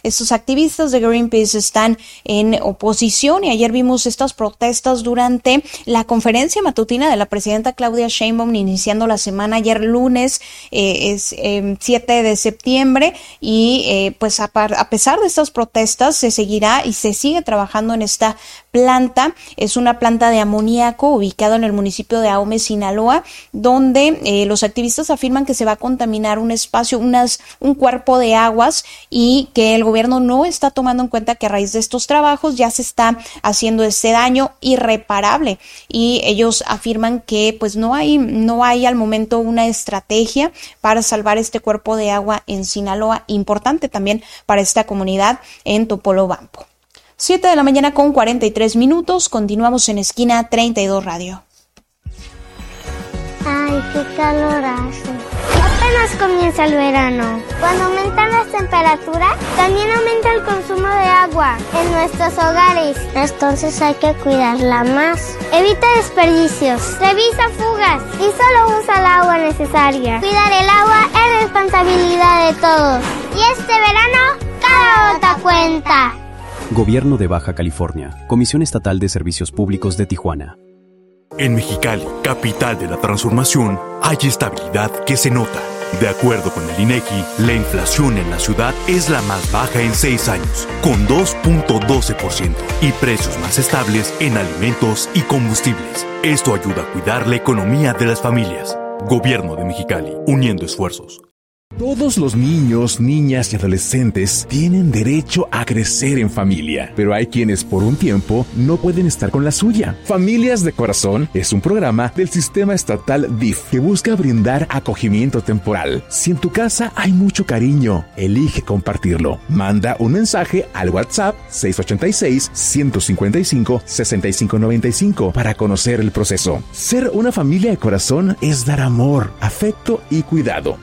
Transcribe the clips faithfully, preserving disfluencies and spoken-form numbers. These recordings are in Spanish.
Estos activistas de Greenpeace están en oposición y ayer vimos estas protestas durante la conferencia matutina de la presidenta Claudia Sheinbaum iniciando la semana ayer lunes, eh, es eh, siete de septiembre y eh, pues a, par, a pesar de estas protestas se seguirá y se sigue trabajando en esta planta. Es una planta de amoníaco ubicada en el municipio de Ahome, Sinaloa, donde eh, los activistas afirman que se va a contaminar un espacio, unas, un cuerpo de aguas y que el gobierno no está tomando en cuenta que a raíz de estos trabajos ya se está haciendo este daño irreparable y ellos afirman que pues no hay, no hay al momento una estrategia para salvar este cuerpo de agua en Sinaloa, importante también para esta comunidad en Topolobampo. siete de la mañana con cuarenta y tres minutos, continuamos en Esquina treinta y dos Radio. Ay, qué calor hace. Apenas comienza el verano. Cuando aumentan las temperaturas, también aumenta el consumo de agua en nuestros hogares. Entonces hay que cuidarla más. Evita desperdicios, revisa fugas y solo usa el agua necesaria. Cuidar el agua es responsabilidad de todos. Y este verano, cada gota cuenta. Gobierno de Baja California, Comisión Estatal de Servicios Públicos de Tijuana. En Mexicali, capital de la transformación, hay estabilidad que se nota. De acuerdo con el INEGI, la inflación en la ciudad es la más baja en seis años, con dos punto doce por ciento, y precios más estables en alimentos y combustibles. Esto ayuda a cuidar la economía de las familias. Gobierno de Mexicali, uniendo esfuerzos. Todos los niños, niñas y adolescentes tienen derecho a crecer en familia, pero hay quienes por un tiempo no pueden estar con la suya. Familias de Corazón es un programa del sistema estatal D I F que busca brindar acogimiento temporal. Si en tu casa hay mucho cariño, elige compartirlo. Manda un mensaje al WhatsApp seis ocho seis, uno cinco cinco, seis cinco nueve cinco para conocer el proceso. Ser una familia de corazón es dar amor, afecto y cuidado.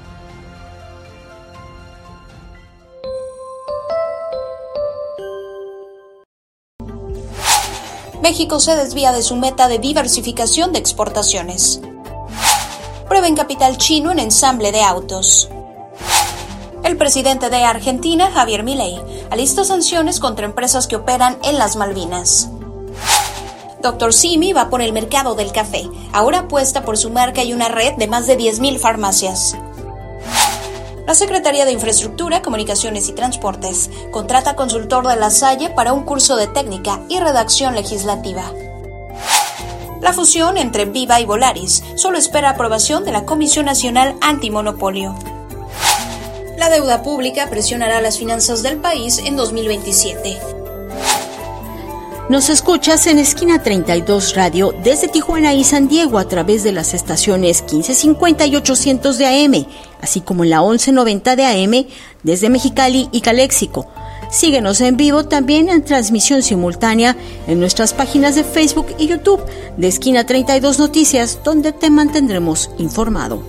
México se desvía de su meta de diversificación de exportaciones. Prueba en capital chino en ensamble de autos. El presidente de Argentina, Javier Milei, alista sanciones contra empresas que operan en las Malvinas. doctor Simi va por el mercado del café. Ahora apuesta por su marca y una red de más de diez mil farmacias. La Secretaría de Infraestructura, Comunicaciones y Transportes contrata consultor de La Salle para un curso de técnica y redacción legislativa. La fusión entre Viva y Volaris solo espera aprobación de la Comisión Nacional Antimonopolio. La deuda pública presionará las finanzas del país en dos mil veintisiete. Nos escuchas en Esquina treinta y dos Radio desde Tijuana y San Diego a través de las estaciones quince cincuenta y ochocientos de A M, así como en la once noventa de A M desde Mexicali y Caléxico. Síguenos en vivo también en transmisión simultánea en nuestras páginas de Facebook y YouTube de Esquina treinta y dos Noticias, donde te mantendremos informado.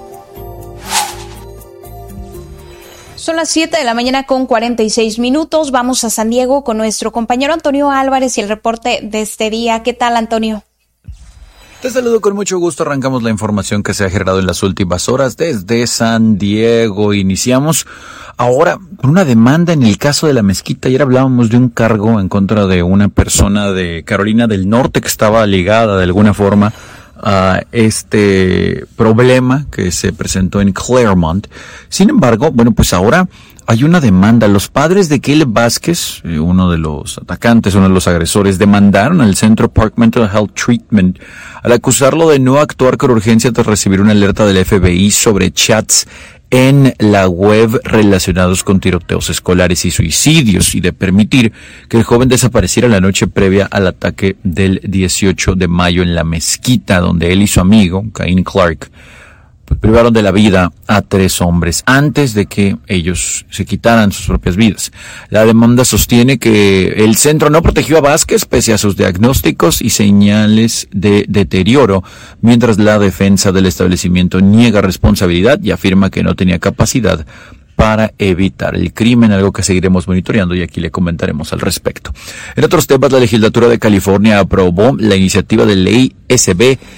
Son las siete de la mañana con cuarenta y seis minutos. Vamos a San Diego con nuestro compañero Antonio Álvarez y el reporte de este día. ¿Qué tal, Antonio? Te saludo con mucho gusto. Arrancamos la información que se ha generado en las últimas horas desde San Diego. Iniciamos ahora con una demanda en el caso de la mezquita. Ayer hablábamos de un cargo en contra de una persona de Carolina del Norte que estaba ligada de alguna forma a este problema que se presentó en Claremont. Sin embargo, bueno, pues ahora hay una demanda. Los padres de Caleb Vázquez, uno de los atacantes, uno de los agresores, demandaron al Centro Park Mental Health Treatment al acusarlo de no actuar con urgencia tras recibir una alerta del F B I sobre chats en la web relacionados con tiroteos escolares y suicidios, y de permitir que el joven desapareciera la noche previa al ataque del dieciocho de mayo en la mezquita, donde él y su amigo, Cain Clark, pues privaron de la vida a tres hombres antes de que ellos se quitaran sus propias vidas. La demanda sostiene que el centro no protegió a Vázquez pese a sus diagnósticos y señales de deterioro, mientras la defensa del establecimiento niega responsabilidad y afirma que no tenía capacidad para evitar el crimen, algo que seguiremos monitoreando y aquí le comentaremos al respecto. En otros temas, la legislatura de California aprobó la iniciativa de ley S B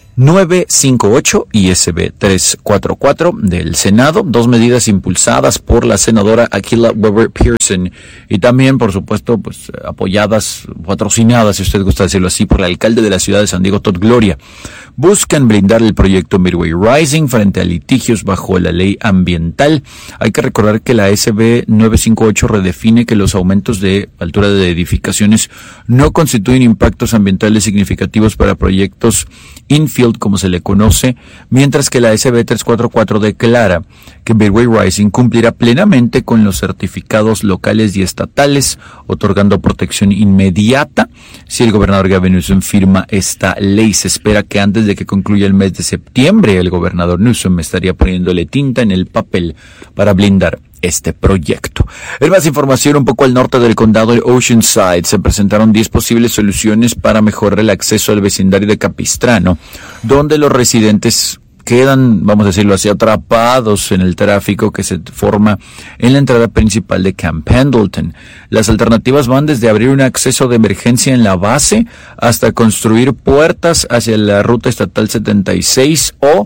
nueve cinco ocho y S B trescientos cuarenta y cuatro del Senado, dos medidas impulsadas por la senadora Aquila Weber Pearson y también, por supuesto, pues apoyadas, patrocinadas, si usted gusta decirlo así, por el alcalde de la ciudad de San Diego, Todd Gloria. Buscan blindar el proyecto Midway Rising frente a litigios bajo la ley ambiental. Hay que recordar que la S B novecientos cincuenta y ocho redefine que los aumentos de altura de edificaciones no constituyen impactos ambientales significativos para proyectos infield, como se le conoce, mientras que la S B trescientos cuarenta y cuatro declara que Midway Rising cumplirá plenamente con los certificados locales y estatales, otorgando protección inmediata si el gobernador Gavin Newsom firma esta ley. Se espera que antes de que concluya el mes de septiembre, el gobernador Newsom estaría poniéndole tinta en el papel para blindar este proyecto. En más información, un poco al norte del condado de Oceanside se presentaron diez posibles soluciones para mejorar el acceso al vecindario de Capistrano, donde los residentes quedan, vamos a decirlo así, atrapados en el tráfico que se forma en la entrada principal de Camp Pendleton. Las alternativas van desde abrir un acceso de emergencia en la base hasta construir puertas hacia la ruta estatal setenta y seis o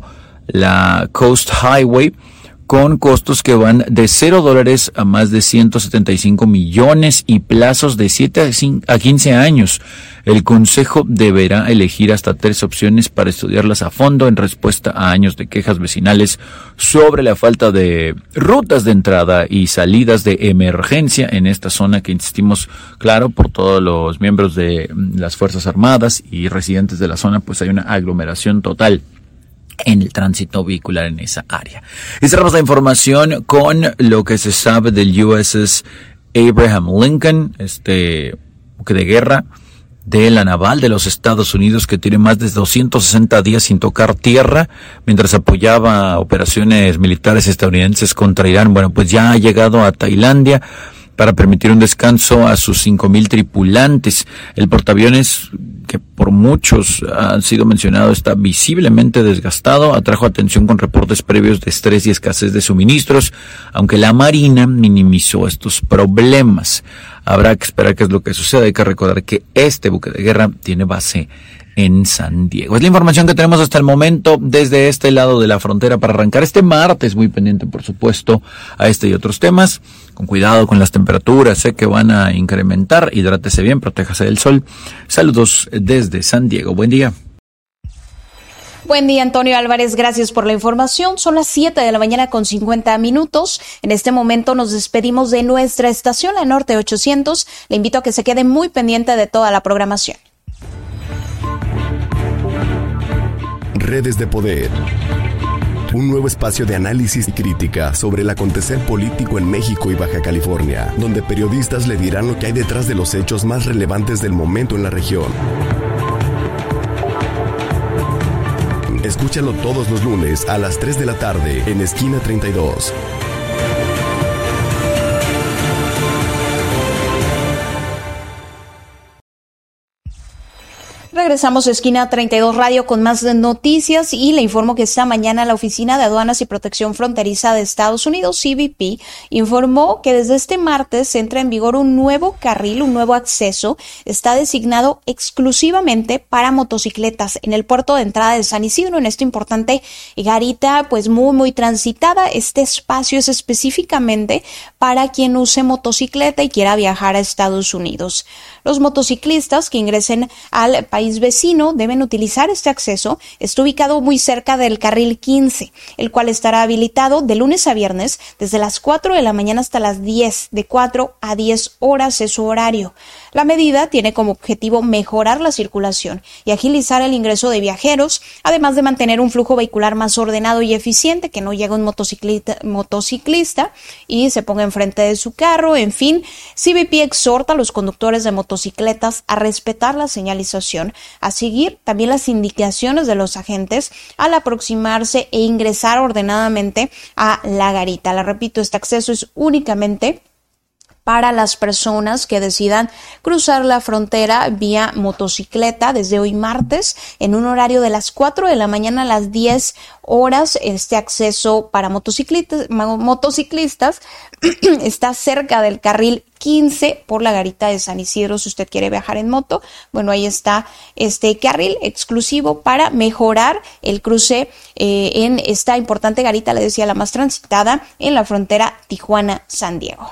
la Coast Highway, con costos que van de cero dólares a más de ciento setenta y cinco millones y plazos de siete a quince años. El consejo deberá elegir hasta tres opciones para estudiarlas a fondo en respuesta a años de quejas vecinales sobre la falta de rutas de entrada y salidas de emergencia en esta zona que, insistimos, claro, por todos los miembros de las Fuerzas Armadas y residentes de la zona, pues hay una aglomeración total en el tránsito vehicular en esa área. Y cerramos la información con lo que se sabe del U S S Abraham Lincoln, este buque de guerra de la naval de los Estados Unidos que tiene más de doscientos sesenta días sin tocar tierra mientras apoyaba operaciones militares estadounidenses contra Irán. Bueno, pues ya ha llegado a Tailandia para permitir un descanso a sus cinco mil tripulantes. El portaaviones, que por muchos ha sido mencionado, está visiblemente desgastado, atrajo atención con reportes previos de estrés y escasez de suministros, aunque la Marina minimizó estos problemas. Habrá que esperar qué es lo que sucede. Hay que recordar que este buque de guerra tiene base en San Diego. Es la información que tenemos hasta el momento desde este lado de la frontera para arrancar este martes, muy pendiente por supuesto a este y otros temas. Con cuidado con las temperaturas, sé que van a incrementar, hidrátese bien, protéjase del sol. Saludos desde San Diego, buen día. Buen día, Antonio Álvarez, gracias por la información. Son las siete de la mañana con cincuenta minutos. En este momento nos despedimos de nuestra estación, la Norte ochocientos. Le invito a que se quede muy pendiente de toda la programación. Redes de Poder. Un nuevo espacio de análisis y crítica sobre el acontecer político en México y Baja California, donde periodistas le dirán lo que hay detrás de los hechos más relevantes del momento en la región. Escúchalo todos los lunes a las tres de la tarde en Esquina treinta y dos. Regresamos a Esquina treinta y dos Radio con más noticias y le informo que esta mañana la Oficina de Aduanas y Protección Fronteriza de Estados Unidos, C B P, informó que desde este martes entra en vigor un nuevo carril, un nuevo acceso. Está designado exclusivamente para motocicletas en el puerto de entrada de San Isidro, en esta importante garita pues muy muy transitada. Este espacio es específicamente para quien use motocicleta y quiera viajar a Estados Unidos. Los motociclistas que ingresen al país vecino deben utilizar este acceso. Está ubicado muy cerca del carril quince, el cual estará habilitado de lunes a viernes desde las cuatro de la mañana hasta las diez, de cuatro a diez horas es su horario. La medida tiene como objetivo mejorar la circulación y agilizar el ingreso de viajeros, además de mantener un flujo vehicular más ordenado y eficiente, que no llegue un motociclista, motociclista y se ponga enfrente de su carro. En fin, C B P exhorta a los conductores de motocicletas a respetar la señalización, a seguir también las indicaciones de los agentes al aproximarse e ingresar ordenadamente a la garita. Le repito, este acceso es únicamente para las personas que decidan cruzar la frontera vía motocicleta desde hoy martes en un horario de las cuatro de la mañana a las diez horas. Este acceso para motociclistas, motociclistas está cerca del carril quince por la garita de San Isidro. Si usted quiere viajar en moto, bueno, ahí está este carril exclusivo para mejorar el cruce eh, en esta importante garita, le decía, la más transitada en la frontera Tijuana-San Diego.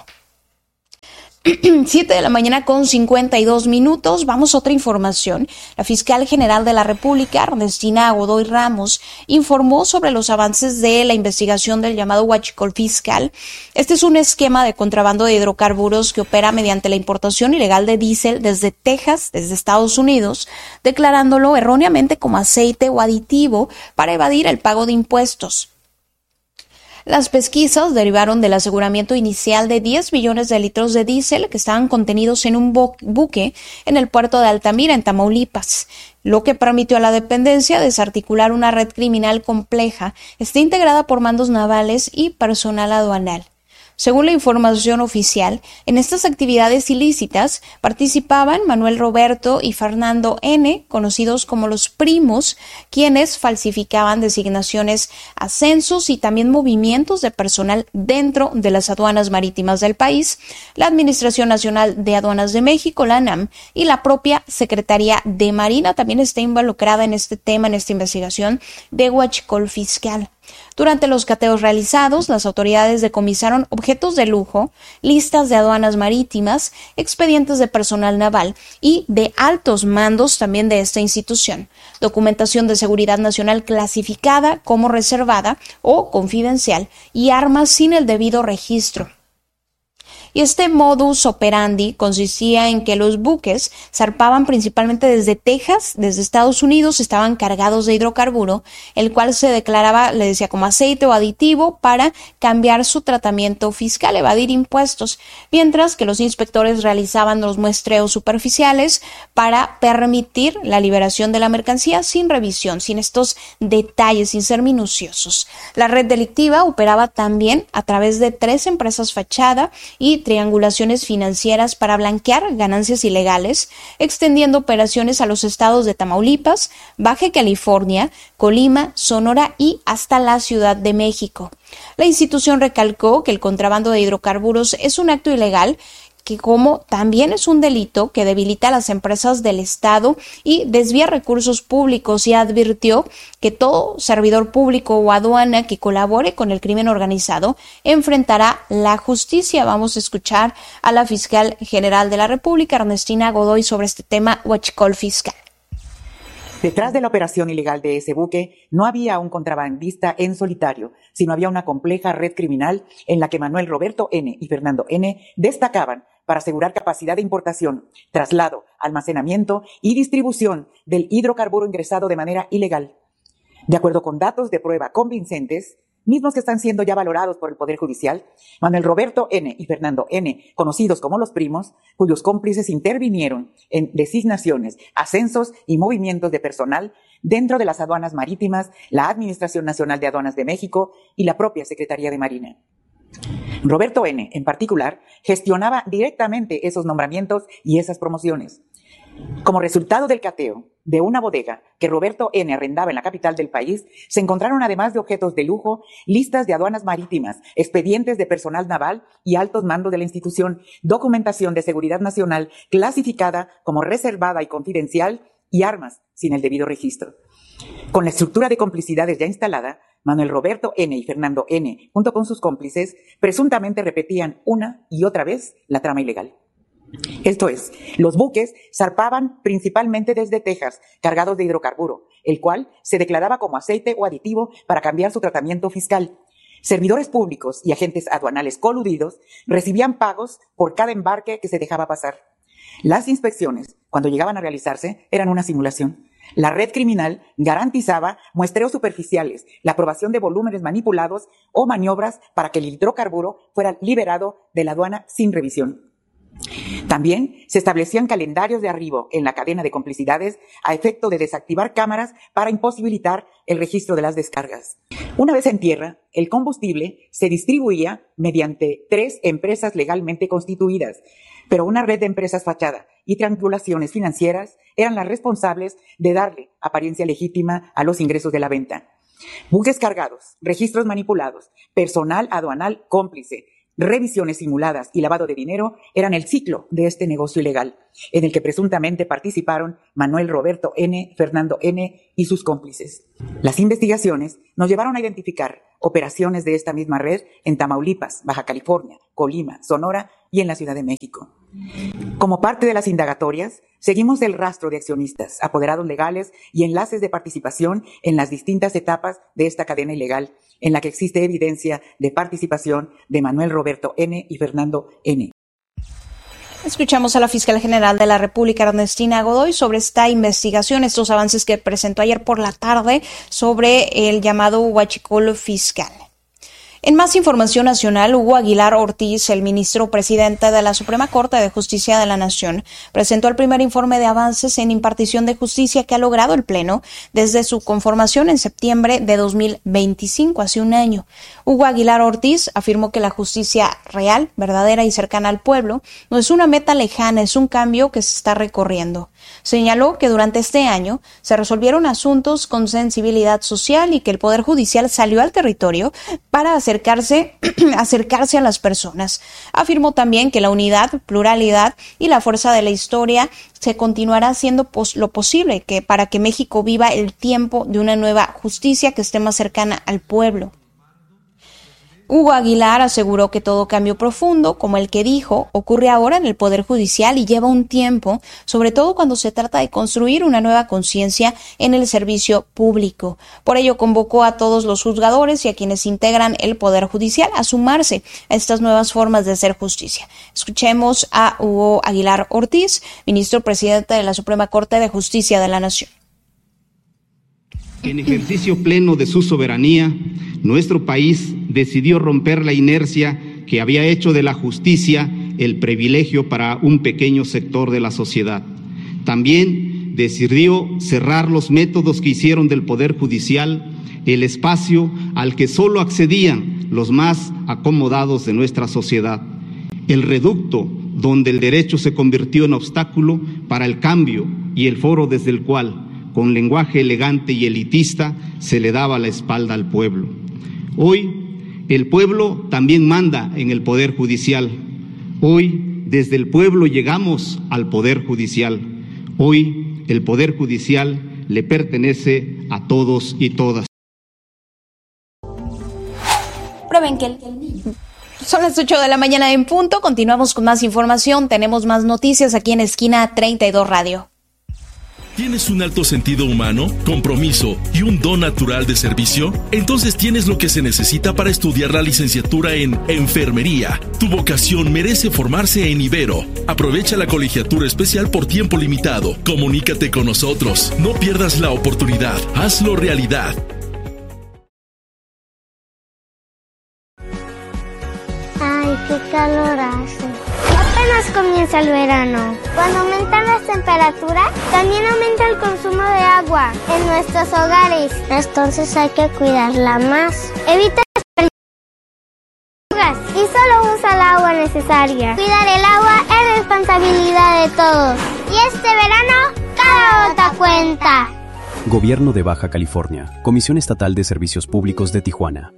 siete de la mañana con cincuenta y dos minutos. Vamos a otra información. La fiscal general de la República, Ernestina Godoy Ramos, informó sobre los avances de la investigación del llamado huachicol fiscal. Este es un esquema de contrabando de hidrocarburos que opera mediante la importación ilegal de diésel desde Texas, desde Estados Unidos, declarándolo erróneamente como aceite o aditivo para evadir el pago de impuestos. Las pesquisas derivaron del aseguramiento inicial de diez millones de litros de diésel que estaban contenidos en un buque en el puerto de Altamira, en Tamaulipas, lo que permitió a la dependencia desarticular una red criminal compleja, está integrada por mandos navales y personal aduanal. Según la información oficial, en estas actividades ilícitas participaban Manuel Roberto y Fernando N., conocidos como los primos, quienes falsificaban designaciones, ascensos y también movimientos de personal dentro de las aduanas marítimas del país, la Administración Nacional de Aduanas de México, la ANAM, y la propia Secretaría de Marina también está involucrada en este tema, en esta investigación de huachicol fiscal. Durante los cateos realizados, las autoridades decomisaron objetos de lujo, listas de aduanas marítimas, expedientes de personal naval y de altos mandos también de esta institución, documentación de seguridad nacional clasificada como reservada o confidencial y armas sin el debido registro. Y este modus operandi consistía en que los buques zarpaban principalmente desde Texas, desde Estados Unidos, estaban cargados de hidrocarburo, el cual se declaraba, le decía, como aceite o aditivo para cambiar su tratamiento fiscal, evadir impuestos, mientras que los inspectores realizaban los muestreos superficiales para permitir la liberación de la mercancía sin revisión, sin estos detalles, sin ser minuciosos. La red delictiva operaba también a través de tres empresas fachada y triangulaciones financieras para blanquear ganancias ilegales, extendiendo operaciones a los estados de Tamaulipas, Baja California, Colima, Sonora y hasta la Ciudad de México. La institución recalcó que el contrabando de hidrocarburos es un acto ilegal que como también es un delito que debilita a las empresas del Estado y desvía recursos públicos, y advirtió que todo servidor público o aduana que colabore con el crimen organizado enfrentará la justicia. Vamos a escuchar a la fiscal general de la República, Ernestina Godoy, sobre este tema huachicol fiscal. Detrás de la operación ilegal de ese buque no había un contrabandista en solitario, sino había una compleja red criminal en la que Manuel Roberto N. y Fernando N. destacaban para asegurar capacidad de importación, traslado, almacenamiento y distribución del hidrocarburo ingresado de manera ilegal. De acuerdo con datos de prueba convincentes, mismos que están siendo ya valorados por el Poder Judicial, Manuel Roberto N. y Fernando N., conocidos como los primos, cuyos cómplices intervinieron en designaciones, ascensos y movimientos de personal dentro de las aduanas marítimas, la Administración Nacional de Aduanas de México y la propia Secretaría de Marina. Roberto N., en particular, gestionaba directamente esos nombramientos y esas promociones. Como resultado del cateo de una bodega que Roberto N. arrendaba en la capital del país, se encontraron, además de objetos de lujo, listas de aduanas marítimas, expedientes de personal naval y altos mandos de la institución, documentación de seguridad nacional clasificada como reservada y confidencial y armas sin el debido registro. Con la estructura de complicidades ya instalada, Manuel Roberto N. y Fernando N., junto con sus cómplices, presuntamente repetían una y otra vez la trama ilegal. Esto es, los buques zarpaban principalmente desde Texas, cargados de hidrocarburo, el cual se declaraba como aceite o aditivo para cambiar su tratamiento fiscal. Servidores públicos y agentes aduanales coludidos recibían pagos por cada embarque que se dejaba pasar. Las inspecciones, cuando llegaban a realizarse, eran una simulación. La red criminal garantizaba muestreos superficiales, la aprobación de volúmenes manipulados o maniobras para que el hidrocarburo fuera liberado de la aduana sin revisión. También se establecían calendarios de arribo en la cadena de complicidades a efecto de desactivar cámaras para imposibilitar el registro de las descargas. Una vez en tierra, el combustible se distribuía mediante tres empresas legalmente constituidas, pero una red de empresas fachada y triangulaciones financieras eran las responsables de darle apariencia legítima a los ingresos de la venta. Buques cargados, registros manipulados, personal aduanal cómplice, revisiones simuladas y lavado de dinero eran el ciclo de este negocio ilegal, en el que presuntamente participaron Manuel Roberto N., Fernando N. y sus cómplices. Las investigaciones nos llevaron a identificar operaciones de esta misma red en Tamaulipas, Baja California, Colima, Sonora y en la Ciudad de México. Como parte de las indagatorias, seguimos el rastro de accionistas, apoderados legales y enlaces de participación en las distintas etapas de esta cadena ilegal, en la que existe evidencia de participación de Manuel Roberto N. y Fernando N. Escuchamos a la fiscal general de la República, Ernestina Godoy, sobre esta investigación, estos avances que presentó ayer por la tarde sobre el llamado huachicol fiscal. En más información nacional, Hugo Aguilar Ortiz, el ministro presidente de la Suprema Corte de Justicia de la Nación, presentó el primer informe de avances en impartición de justicia que ha logrado el Pleno desde su conformación en septiembre de dos mil veinticinco, hace un año. Hugo Aguilar Ortiz afirmó que la justicia real, verdadera y cercana al pueblo no es una meta lejana, es un cambio que se está recorriendo. Señaló que durante este año se resolvieron asuntos con sensibilidad social y que el Poder Judicial salió al territorio para acercarse, acercarse a las personas. Afirmó también que la unidad, pluralidad y la fuerza de la historia se continuará haciendo pos- lo posible que para que México viva el tiempo de una nueva justicia que esté más cercana al pueblo. Hugo Aguilar aseguró que todo cambio profundo, como el que dijo, ocurre ahora en el Poder Judicial y lleva un tiempo, sobre todo cuando se trata de construir una nueva conciencia en el servicio público. Por ello, convocó a todos los juzgadores y a quienes integran el Poder Judicial a sumarse a estas nuevas formas de hacer justicia. Escuchemos a Hugo Aguilar Ortiz, ministro presidente de la Suprema Corte de Justicia de la Nación. En ejercicio pleno de su soberanía, nuestro país decidió romper la inercia que había hecho de la justicia el privilegio para un pequeño sector de la sociedad. También decidió cerrar los métodos que hicieron del Poder Judicial el espacio al que solo accedían los más acomodados de nuestra sociedad, el reducto donde el derecho se convirtió en obstáculo para el cambio y el foro desde el cual, con lenguaje elegante y elitista, se le daba la espalda al pueblo. Hoy, el pueblo también manda en el Poder Judicial. Hoy, desde el pueblo llegamos al Poder Judicial. Hoy, el Poder Judicial le pertenece a todos y todas. Prueben que el... Son las ocho de la mañana en punto. Continuamos con más información. Tenemos más noticias aquí en Esquina treinta y dos Radio. ¿Tienes un alto sentido humano, compromiso y un don natural de servicio? Entonces tienes lo que se necesita para estudiar la licenciatura en Enfermería. Tu vocación merece formarse en Ibero. Aprovecha la colegiatura especial por tiempo limitado. Comunícate con nosotros. No pierdas la oportunidad. Hazlo realidad. Ay, qué calor hace. Apenas comienza el verano. Cuando aumentan las temperaturas, también aumenta el consumo de agua en nuestros hogares. Entonces hay que cuidarla más. Evita desperdicios y solo usa el agua necesaria. Cuidar el agua es responsabilidad de todos. Y este verano, cada gota cuenta. Gobierno de Baja California. Comisión Estatal de Servicios Públicos de Tijuana.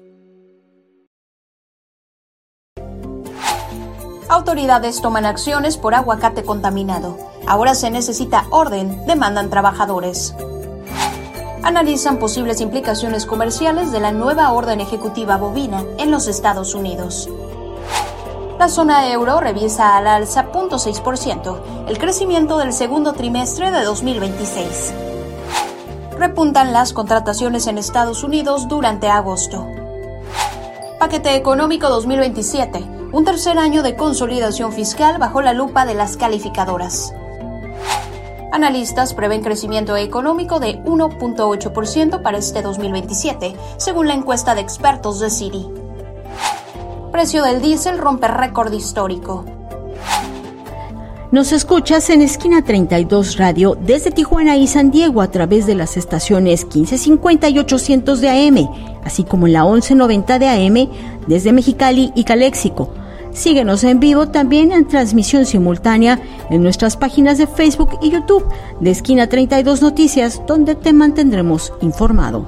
Autoridades toman acciones por aguacate contaminado. Ahora se necesita orden, demandan trabajadores. Analizan posibles implicaciones comerciales de la nueva orden ejecutiva bovina en los Estados Unidos. La zona euro revisa al alza cero punto seis por ciento el crecimiento del segundo trimestre de dos mil veintiséis. Repuntan las contrataciones en Estados Unidos durante agosto. Paquete económico dos mil veintisiete. Un tercer año de consolidación fiscal bajo la lupa de las calificadoras. Analistas prevén crecimiento económico de uno punto ocho por ciento para este dos mil veintisiete, según la encuesta de expertos de Citi. Precio del diésel rompe récord histórico. Nos escuchas en Esquina treinta y dos Radio desde Tijuana y San Diego a través de las estaciones quince cincuenta y ochocientos de A M, así como en la once noventa de A M desde Mexicali y Caléxico. Síguenos en vivo también en transmisión simultánea en nuestras páginas de Facebook y YouTube de Esquina treinta y dos Noticias, donde te mantendremos informado.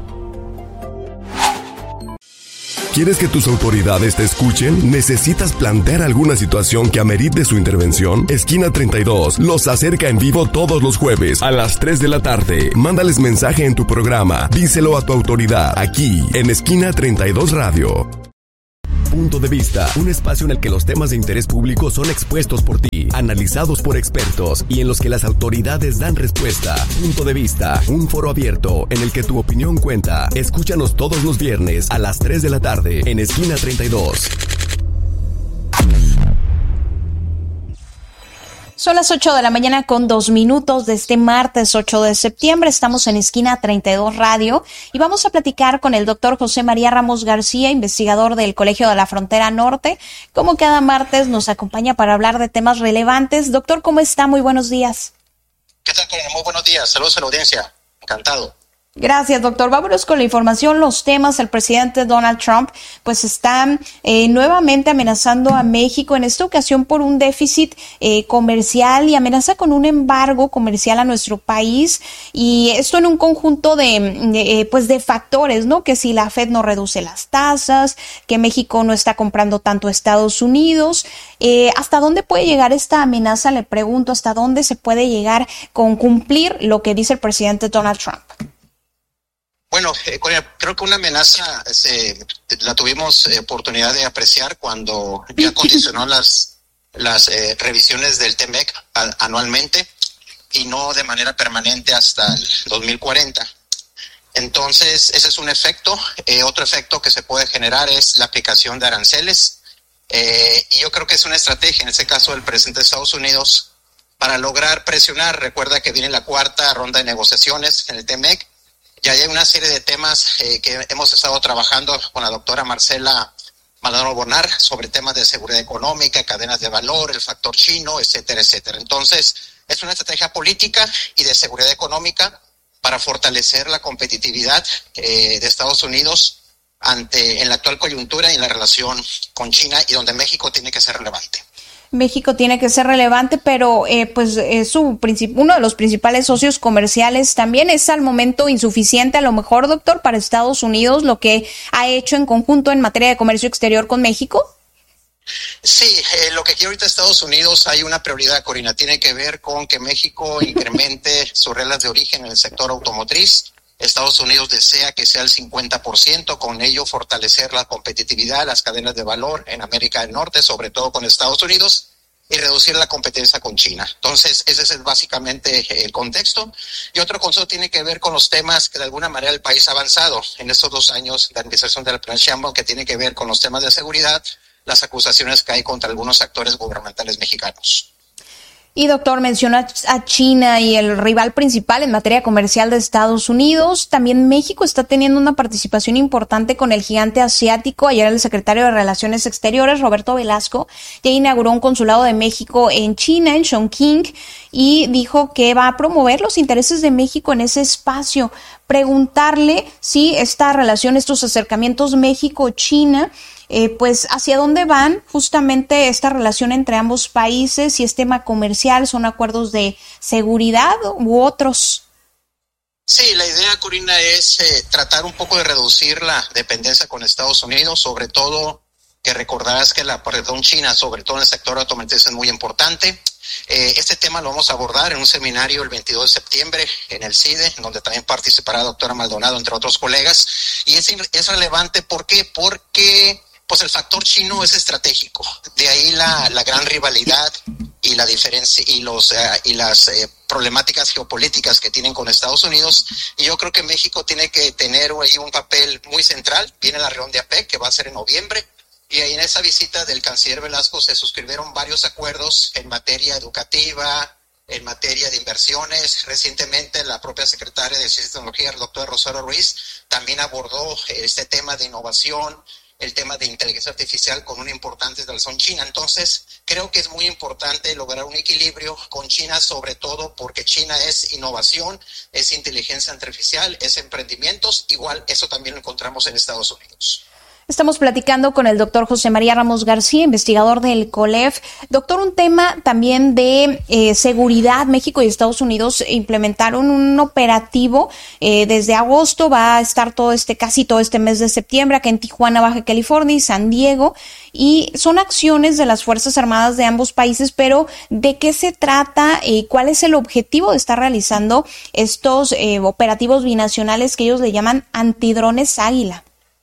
¿Quieres que tus autoridades te escuchen? ¿Necesitas plantear alguna situación que amerite su intervención? Esquina treinta y dos los acerca en vivo todos los jueves a las tres de la tarde. Mándales mensaje en tu programa. Díselo a tu autoridad aquí en Esquina treinta y dos Radio. Punto de Vista, un espacio en el que los temas de interés público son expuestos por ti, analizados por expertos y en los que las autoridades dan respuesta. Punto de Vista, un foro abierto en el que tu opinión cuenta. Escúchanos todos los viernes a las tres de la tarde en Esquina treinta y dos. Son las ocho de la mañana con dos minutos de este martes ocho de septiembre. Estamos en Esquina treinta y dos Radio y vamos a platicar con el doctor José María Ramos García, investigador del Colegio de la Frontera Norte. Como cada martes nos acompaña para hablar de temas relevantes. Doctor, ¿cómo está? Muy buenos días. ¿Qué tal, Corina? Muy buenos días. Saludos a la audiencia. Encantado. Gracias, doctor. Vámonos con la información, los temas. El presidente Donald Trump pues está eh, nuevamente amenazando a México, en esta ocasión por un déficit eh, comercial, y amenaza con un embargo comercial a nuestro país, y esto en un conjunto de, de eh, pues de factores, ¿no? Que si la Fed no reduce las tasas, que México no está comprando tanto a Estados Unidos. Eh, ¿Hasta dónde puede llegar esta amenaza? Le pregunto, ¿hasta dónde se puede llegar con cumplir lo que dice el presidente Donald Trump? Bueno, eh, creo que una amenaza se, la tuvimos eh, oportunidad de apreciar cuando ya condicionó las, las eh, revisiones del T M E C a, anualmente y no de manera permanente hasta el dos mil cuarenta. Entonces, ese es un efecto. Eh, otro efecto que se puede generar es la aplicación de aranceles. Eh, y yo creo que es una estrategia, en este caso del presidente de Estados Unidos, para lograr presionar. Recuerda que viene la cuarta ronda de negociaciones en el T M E C. Ya hay una serie de temas eh, que hemos estado trabajando con la doctora Marcela Maldonado Bonar sobre temas de seguridad económica, cadenas de valor, el factor chino, etcétera, etcétera. Entonces, es una estrategia política y de seguridad económica para fortalecer la competitividad eh, de Estados Unidos ante en la actual coyuntura y en la relación con China, y donde México tiene que ser relevante. México tiene que ser relevante, pero eh, pues es su princip- uno de los principales socios comerciales también es al momento insuficiente, a lo mejor, doctor, para Estados Unidos, lo que ha hecho en conjunto en materia de comercio exterior con México. Sí, eh, lo que quiere ahorita Estados Unidos, hay una prioridad, Corina, tiene que ver con que México incremente sus reglas de origen en el sector automotriz. Estados Unidos desea que sea el cincuenta por ciento, con ello fortalecer la competitividad, las cadenas de valor en América del Norte, sobre todo con Estados Unidos, y reducir la competencia con China. Entonces, ese es básicamente el contexto. Y otro concepto tiene que ver con los temas que de alguna manera el país ha avanzado en estos dos años de administración del plan Sheinbaum, que tiene que ver con los temas de seguridad, las acusaciones que hay contra algunos actores gubernamentales mexicanos. Y doctor, menciona a China y el rival principal en materia comercial de Estados Unidos. También México está teniendo una participación importante con el gigante asiático. Ayer el secretario de Relaciones Exteriores, Roberto Velasco, ya inauguró un consulado de México en China, en Chongqing, y dijo que va a promover los intereses de México en ese espacio. Preguntarle si esta relación, estos acercamientos México-China, Eh, pues hacia dónde van justamente esta relación entre ambos países, si es tema comercial, son acuerdos de seguridad u otros. Sí, la idea, Corina, es eh, tratar un poco de reducir la dependencia con Estados Unidos, sobre todo que recordarás que la perdón China, sobre todo en el sector automotriz, es muy importante. Eh, este tema lo vamos a abordar en un seminario el veintidós de septiembre en el C I D E, en donde también participará la doctora Maldonado, entre otros colegas. Y es, es relevante, ¿por qué? Porque pues el factor chino es estratégico, de ahí la, la gran rivalidad y la diferencia y los uh, y las eh, problemáticas geopolíticas que tienen con Estados Unidos. Y yo creo que México tiene que tener ahí un papel muy central. Viene la reunión de A P E C, que va a ser en noviembre, y ahí en esa visita del canciller Velasco se suscribieron varios acuerdos en materia educativa, en materia de inversiones. Recientemente la propia secretaria de Ciencia y Tecnología, el doctor Rosario Ruiz, también abordó este tema de innovación el tema de inteligencia artificial con una importante relación China. Entonces, creo que es muy importante lograr un equilibrio con China, sobre todo porque China es innovación, es inteligencia artificial, es emprendimientos. Igual, eso también lo encontramos en Estados Unidos. Estamos platicando con el doctor José María Ramos García, investigador del COLEF. Doctor, un tema también de eh, seguridad. México y Estados Unidos implementaron un operativo eh, desde agosto. Va a estar todo este, casi todo este mes de septiembre, acá en Tijuana, Baja California y San Diego. Y son acciones de las Fuerzas Armadas de ambos países, pero ¿de qué se trata y cuál es el objetivo de estar realizando estos eh, operativos binacionales que ellos le llaman antidrones Águila?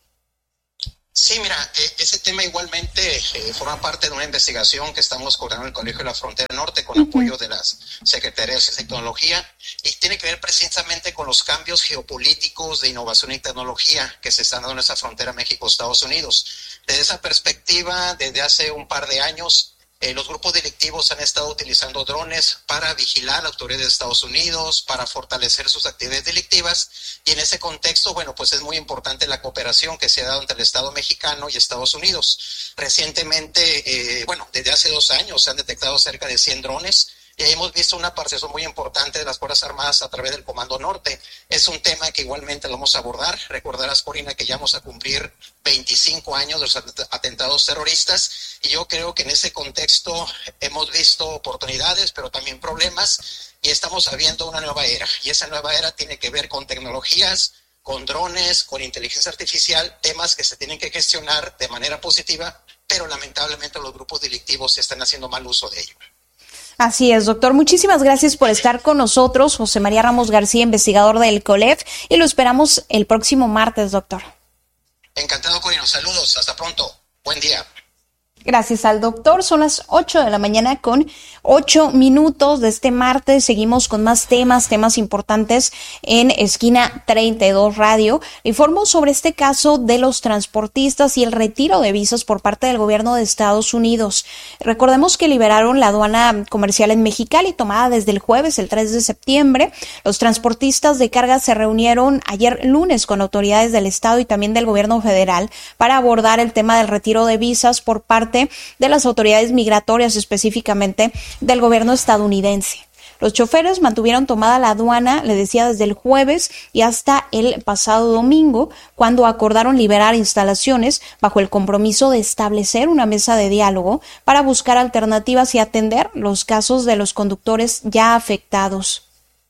Sí, mira, eh, ese tema igualmente eh, forma parte de una investigación que estamos coordinando en el Colegio de la Frontera Norte con uh-huh. apoyo de las Secretarías de Tecnología, y tiene que ver precisamente con los cambios geopolíticos de innovación y tecnología que se están dando en esa frontera México-Estados Unidos. Desde esa perspectiva, desde hace un par de años, Eh, los grupos delictivos han estado utilizando drones para vigilar a las autoridades de Estados Unidos, para fortalecer sus actividades delictivas, y en ese contexto, bueno, pues es muy importante la cooperación que se ha dado entre el Estado mexicano y Estados Unidos. Recientemente, eh, bueno, desde hace dos años se han detectado cerca de cien drones, y ahí hemos visto una participación muy importante de las Fuerzas Armadas a través del Comando Norte. Es un tema que igualmente lo vamos a abordar. Recordarás, Corina, que ya vamos a cumplir veinticinco años de los atentados terroristas, y yo creo que en ese contexto hemos visto oportunidades, pero también problemas, y estamos abriendo una nueva era, y esa nueva era tiene que ver con tecnologías, con drones, con inteligencia artificial, temas que se tienen que gestionar de manera positiva, pero lamentablemente los grupos delictivos están haciendo mal uso de ello. Así es, doctor. Muchísimas gracias por estar con nosotros. José María Ramos García, investigador del COLEF, y lo esperamos el próximo martes, doctor. Encantado, Corino. Saludos. Hasta pronto. Buen día. Gracias al doctor. Son las ocho de la mañana con ocho minutos de este martes. Seguimos con más temas, temas importantes en Esquina treinta y dos Radio. Informo sobre este caso de los transportistas y el retiro de visas por parte del gobierno de Estados Unidos. Recordemos que liberaron la aduana comercial en Mexicali, tomada desde el jueves, el tres de septiembre. Los transportistas de carga se reunieron ayer lunes con autoridades del Estado y también del gobierno federal para abordar el tema del retiro de visas por parte de las autoridades migratorias, específicamente del gobierno estadounidense. Los choferes mantuvieron tomada la aduana, le decía, desde el jueves y hasta el pasado domingo, cuando acordaron liberar instalaciones bajo el compromiso de establecer una mesa de diálogo para buscar alternativas y atender los casos de los conductores ya afectados.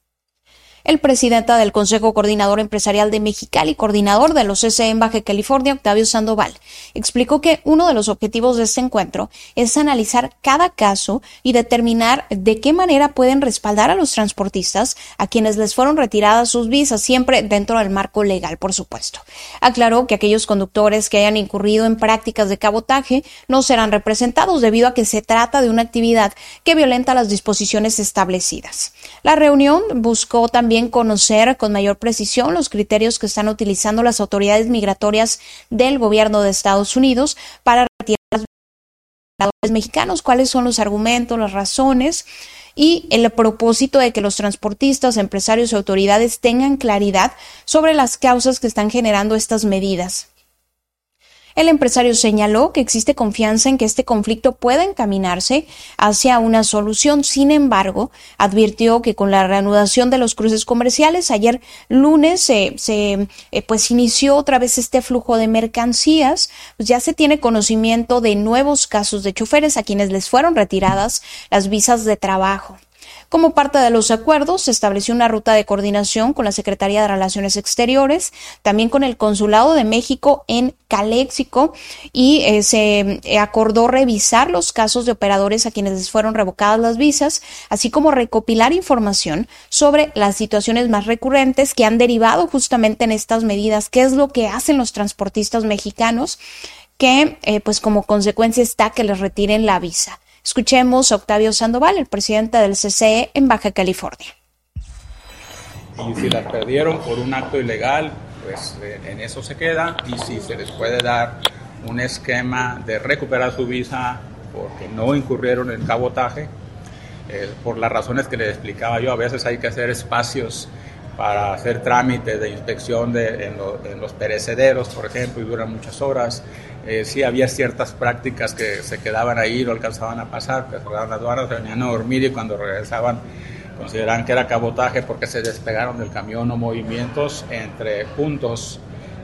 El presidente del Consejo Coordinador Empresarial de Mexicali, coordinador de los C C E en Baja California, Octavio Sandoval, explicó que uno de los objetivos de este encuentro es analizar cada caso y determinar de qué manera pueden respaldar a los transportistas a quienes les fueron retiradas sus visas, siempre dentro del marco legal, por supuesto. Aclaró que aquellos conductores que hayan incurrido en prácticas de cabotaje no serán representados debido a que se trata de una actividad que violenta las disposiciones establecidas. La reunión buscó también conocer con mayor precisión los criterios que están utilizando las autoridades migratorias del gobierno de Estados Unidos para retirar a los trabajadores mexicanos, cuáles son los argumentos, las razones y el propósito de que los transportistas, empresarios y autoridades tengan claridad sobre las causas que están generando estas medidas. El empresario señaló que existe confianza en que este conflicto pueda encaminarse hacia una solución. Sin embargo, advirtió que con la reanudación de los cruces comerciales, ayer lunes se, se eh, pues inició otra vez este flujo de mercancías. Pues ya se tiene conocimiento de nuevos casos de choferes a quienes les fueron retiradas las visas de trabajo. Como parte de los acuerdos, se estableció una ruta de coordinación con la Secretaría de Relaciones Exteriores, también con el Consulado de México en Caléxico, y eh, se acordó revisar los casos de operadores a quienes les fueron revocadas las visas, así como recopilar información sobre las situaciones más recurrentes que han derivado justamente en estas medidas, qué es lo que hacen los transportistas mexicanos, que eh, pues como consecuencia está que les retiren la visa. Escuchemos a Octavio Sandoval, el presidente del C C E en Baja California. Y si las perdieron por un acto ilegal, pues en eso se queda. Y si se les puede dar un esquema de recuperar su visa porque no incurrieron en cabotaje, eh, por las razones que les explicaba yo, a veces hay que hacer espacios para hacer trámites de inspección de, en, lo, en los perecederos, por ejemplo, y duran muchas horas. Eh, sí había ciertas prácticas que se quedaban ahí, no alcanzaban a pasar, que cerraban las aduanas, se venían a dormir y cuando regresaban consideraban que era cabotaje porque se despegaron del camión o movimientos entre puntos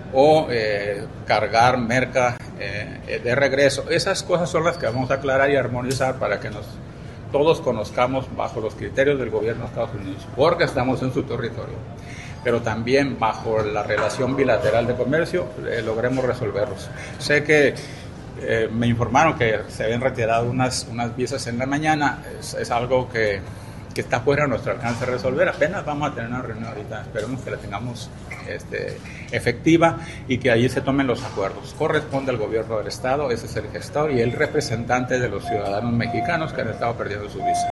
o eh, cargar merca eh, de regreso. Esas cosas son las que vamos a aclarar y armonizar para que nos, todos conozcamos bajo los criterios del gobierno de Estados Unidos, porque estamos en su territorio, pero también bajo la relación bilateral de comercio eh, logremos resolverlos. Sé que eh, me informaron que se habían retirado unas, unas visas en la mañana, es, es algo que que está fuera de nuestro alcance de resolver. Apenas vamos a tener una reunión ahorita, esperemos que la tengamos este, efectiva y que allí se tomen los acuerdos. Corresponde al gobierno del estado, ese es el gestor y el representante de los ciudadanos mexicanos que han estado perdiendo su visa.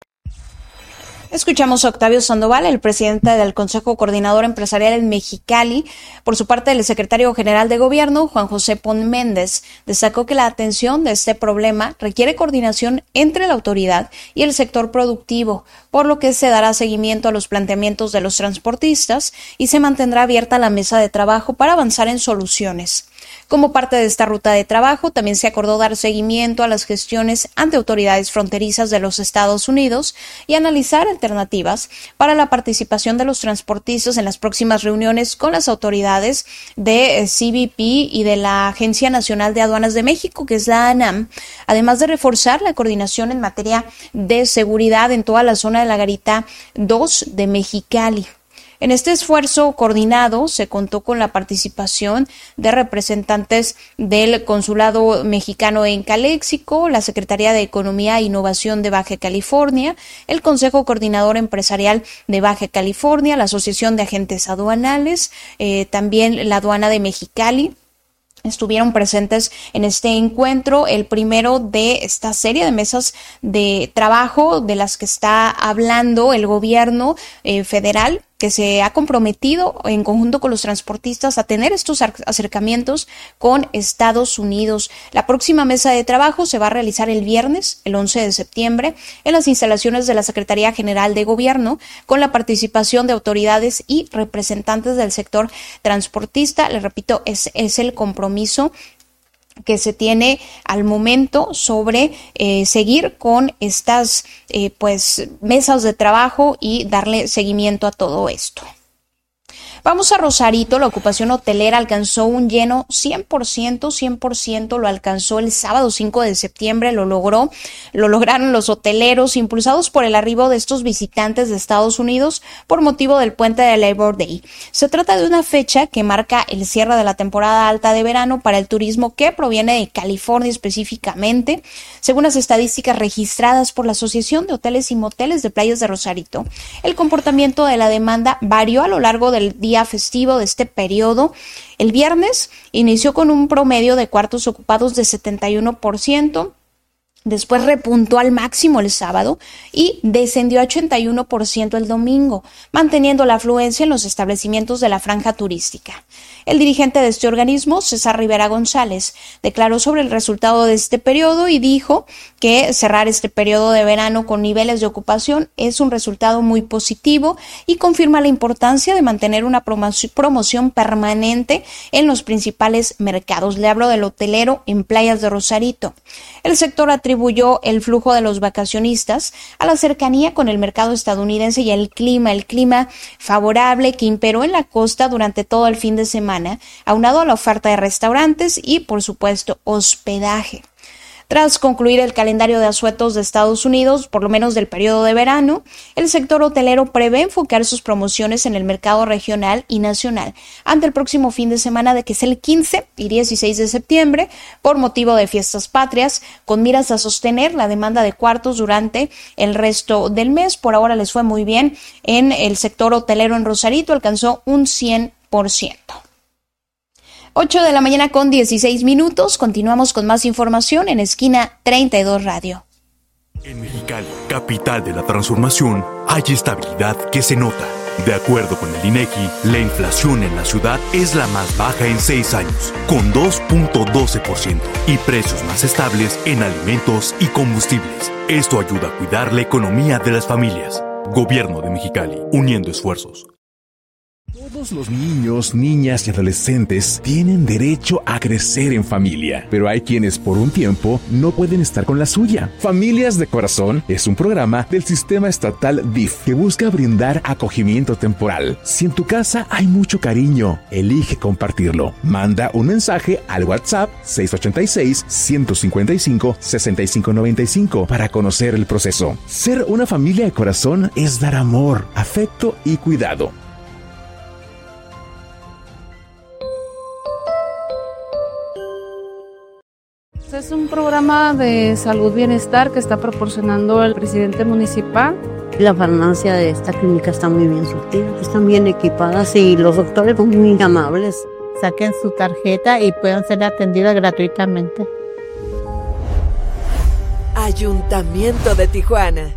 Escuchamos a Octavio Sandoval, el presidente del Consejo Coordinador Empresarial en Mexicali. Por su parte, el secretario general de Gobierno, Juan José Pon Méndez, destacó que la atención de este problema requiere coordinación entre la autoridad y el sector productivo, por lo que se dará seguimiento a los planteamientos de los transportistas y se mantendrá abierta la mesa de trabajo para avanzar en soluciones. Como parte de esta ruta de trabajo, también se acordó dar seguimiento a las gestiones ante autoridades fronterizas de los Estados Unidos y analizar alternativas para la participación de los transportistas en las próximas reuniones con las autoridades de C B P y de la Agencia Nacional de Aduanas de México, que es la ANAM, además de reforzar la coordinación en materia de seguridad en toda la zona de la Garita dos de Mexicali. En este esfuerzo coordinado se contó con la participación de representantes del Consulado Mexicano en Caléxico, la Secretaría de Economía e Innovación de Baja California, el Consejo Coordinador Empresarial de Baja California, la Asociación de Agentes Aduanales, eh, también la Aduana de Mexicali. Estuvieron presentes en este encuentro, el primero de esta serie de mesas de trabajo de las que está hablando el gobierno eh, federal, que se ha comprometido en conjunto con los transportistas a tener estos acercamientos con Estados Unidos. La próxima mesa de trabajo se va a realizar el viernes, el once de septiembre, en las instalaciones de la Secretaría General de Gobierno, con la participación de autoridades y representantes del sector transportista. Les repito, es, es el compromiso que se tiene al momento sobre eh, seguir con estas eh, pues mesas de trabajo y darle seguimiento a todo esto. Vamos a Rosarito. La ocupación hotelera alcanzó un lleno cien por ciento, cien por ciento lo alcanzó el sábado cinco de septiembre, lo logró, lo lograron los hoteleros impulsados por el arribo de estos visitantes de Estados Unidos por motivo del puente de Labor Day. Se trata de una fecha que marca el cierre de la temporada alta de verano para el turismo que proviene de California específicamente. Según las estadísticas registradas por la Asociación de Hoteles y Moteles de Playas de Rosarito, el comportamiento de la demanda varió a lo largo del día festivo de este periodo. El viernes inició con un promedio de cuartos ocupados de setenta y uno por ciento. Después repuntó al máximo el sábado y descendió a ochenta y uno por ciento el domingo, manteniendo la afluencia en los establecimientos de la franja turística. El dirigente de este organismo, César Rivera González, declaró sobre el resultado de este periodo y dijo que cerrar este periodo de verano con niveles de ocupación es un resultado muy positivo y confirma la importancia de mantener una promoción permanente en los principales mercados. Le hablo del hotelero en Playas de Rosarito. El sector atribuyó el flujo de los vacacionistas a la cercanía con el mercado estadounidense y el clima, el clima favorable que imperó en la costa durante todo el fin de semana, aunado a la oferta de restaurantes y, por supuesto, hospedaje. Tras concluir el calendario de asuetos de Estados Unidos, por lo menos del periodo de verano, el sector hotelero prevé enfocar sus promociones en el mercado regional y nacional ante el próximo fin de semana, de que es el quince y dieciséis de septiembre, por motivo de fiestas patrias, con miras a sostener la demanda de cuartos durante el resto del mes. Por ahora les fue muy bien en el sector hotelero en Rosarito, alcanzó un cien por ciento. ocho de la mañana con dieciséis minutos. Continuamos con más información en Esquina treinta y dos Radio. En Mexicali, capital de la transformación, hay estabilidad que se nota. De acuerdo con el INEGI, la inflación en la ciudad es la más baja en seis años, con dos punto doce por ciento, y precios más estables en alimentos y combustibles. Esto ayuda a cuidar la economía de las familias. Gobierno de Mexicali, uniendo esfuerzos. Todos los niños, niñas y adolescentes tienen derecho a crecer en familia, pero hay quienes por un tiempo no pueden estar con la suya. Familias de Corazón es un programa del sistema estatal D I F que busca brindar acogimiento temporal. Si en tu casa hay mucho cariño, elige compartirlo. Manda un mensaje al WhatsApp seis ocho seis, uno cinco cinco, seis cinco nueve cinco para conocer el proceso. Ser una familia de corazón es dar amor, afecto y cuidado. Es un programa de salud bienestar que está proporcionando el presidente municipal. La farmacia de esta clínica está muy bien surtida, están bien equipadas y los doctores son muy amables. Saquen su tarjeta y puedan ser atendidas gratuitamente. Ayuntamiento de Tijuana.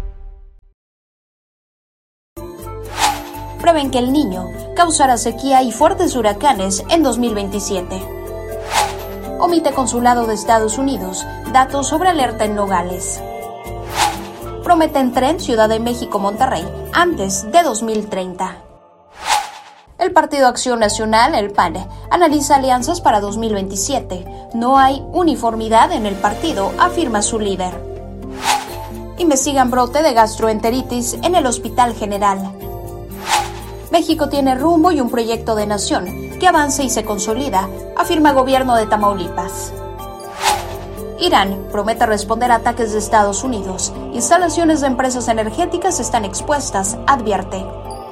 Prevén que el Niño causará sequía y fuertes huracanes en dos mil veintisiete. Omite Consulado de Estados Unidos datos sobre alerta en Nogales. Prometen tren Ciudad de México-Monterrey antes de dos mil treinta. El Partido Acción Nacional, el P A N, analiza alianzas para dos mil veintisiete. No hay uniformidad en el partido, afirma su líder. Investigan brote de gastroenteritis en el Hospital General. México tiene rumbo y un proyecto de nación que avanza y se consolida, afirma gobierno de Tamaulipas. Irán promete responder a ataques de Estados Unidos. Instalaciones de empresas energéticas están expuestas, advierte.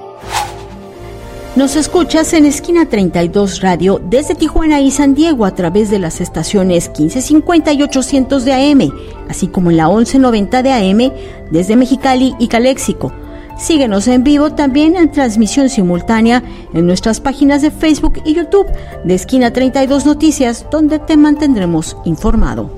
Nos escuchas en Esquina treinta y dos Radio desde Tijuana y San Diego a través de las estaciones quince cincuenta y ochocientos de A M, así como en la once noventa de A M desde Mexicali y Caléxico. Síguenos en vivo también en transmisión simultánea en nuestras páginas de Facebook y YouTube de Esquina treinta y dos Noticias, donde te mantendremos informado.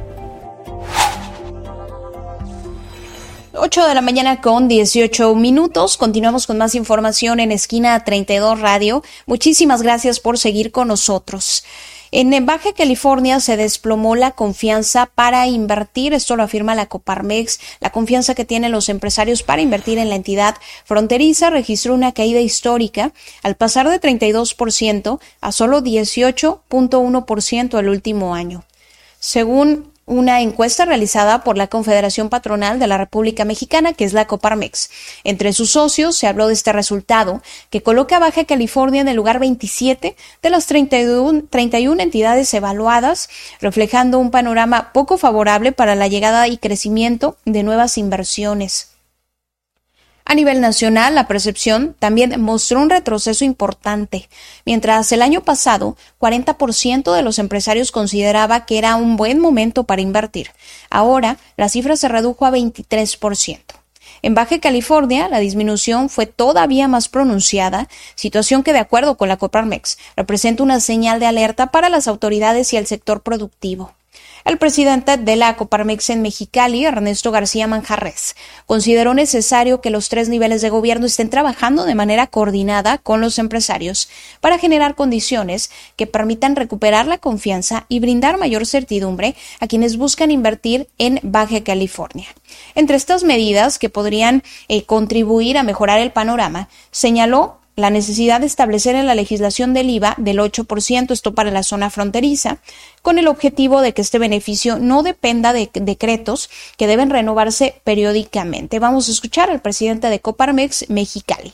ocho de la mañana con dieciocho minutos. Continuamos con más información en Esquina treinta y dos Radio. Muchísimas gracias por seguir con nosotros. En Baja California se desplomó la confianza para invertir, esto lo afirma la Coparmex. La confianza que tienen los empresarios para invertir en la entidad fronteriza registró una caída histórica al pasar de treinta y dos por ciento a solo dieciocho punto uno por ciento el último año. Según una encuesta realizada por la Confederación Patronal de la República Mexicana, que es la Coparmex. Entre sus socios se habló de este resultado, que coloca a Baja California en el lugar veintisiete de las treinta y una entidades evaluadas, reflejando un panorama poco favorable para la llegada y crecimiento de nuevas inversiones. A nivel nacional, la percepción también mostró un retroceso importante. Mientras el año pasado, cuarenta por ciento de los empresarios consideraba que era un buen momento para invertir. Ahora, la cifra se redujo a veintitrés por ciento. En Baja California, la disminución fue todavía más pronunciada, situación que, de acuerdo con la Coparmex, representa una señal de alerta para las autoridades y el sector productivo. El presidente de la Coparmex en Mexicali, Ernesto García Manjarres, consideró necesario que los tres niveles de gobierno estén trabajando de manera coordinada con los empresarios para generar condiciones que permitan recuperar la confianza y brindar mayor certidumbre a quienes buscan invertir en Baja California. Entre estas medidas que podrían eh, contribuir a mejorar el panorama, señaló la necesidad de establecer en la legislación del I V A del ocho por ciento, esto para la zona fronteriza, con el objetivo de que este beneficio no dependa de decretos que deben renovarse periódicamente. Vamos a escuchar al presidente de Coparmex, Mexicali.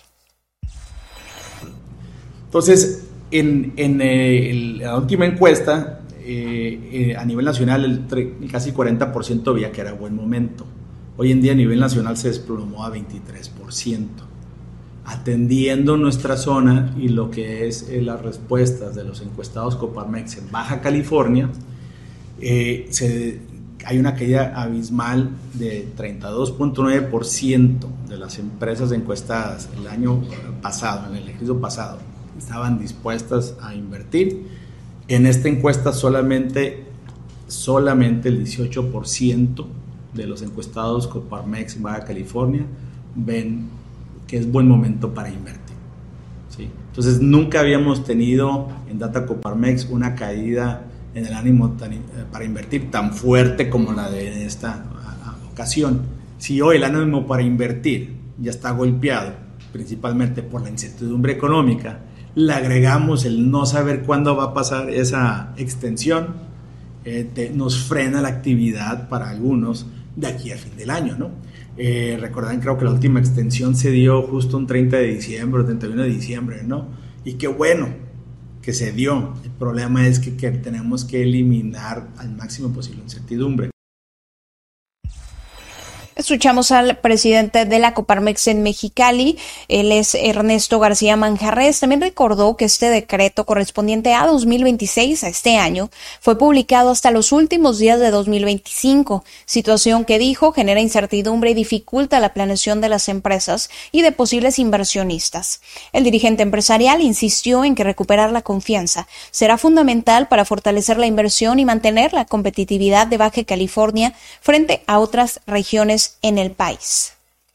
Entonces, en, en eh, el, la última encuesta, eh, eh, a nivel nacional, el, el casi cuarenta por ciento veía que era buen momento. Hoy en día a nivel nacional se desplomó a veintitrés por ciento. Atendiendo nuestra zona y lo que es eh, las respuestas de los encuestados Coparmex en Baja California, eh, se, hay una caída abismal de treinta y dos punto nueve por ciento de las empresas encuestadas el año pasado, en el ejercicio pasado, estaban dispuestas a invertir. En esta encuesta solamente, solamente el dieciocho por ciento de los encuestados Coparmex en Baja California ven que es buen momento para invertir, ¿sí? Entonces nunca habíamos tenido en Data Coparmex una caída en el ánimo tan, para invertir tan fuerte como la de esta ocasión. Si hoy el ánimo para invertir ya está golpeado principalmente por la incertidumbre económica le agregamos el no saber cuándo va a pasar esa extensión, eh, te, nos frena la actividad para algunos de aquí a fin del año, ¿no? Eh, recordan, creo que la última extensión se dio justo un treinta de diciembre, treinta y uno de diciembre, ¿no? Y qué bueno que se dio. El problema es que, que tenemos que eliminar al máximo posible incertidumbre. Escuchamos al presidente de la Coparmex en Mexicali, él es Ernesto García Manjarres. También recordó que este decreto correspondiente a dos mil veintiséis, a este año, fue publicado hasta los últimos días de dos mil veinticinco, situación que dijo genera incertidumbre y dificulta la planeación de las empresas y de posibles inversionistas. El dirigente empresarial insistió en que recuperar la confianza será fundamental para fortalecer la inversión y mantener la competitividad de Baja California frente a otras regiones en el país.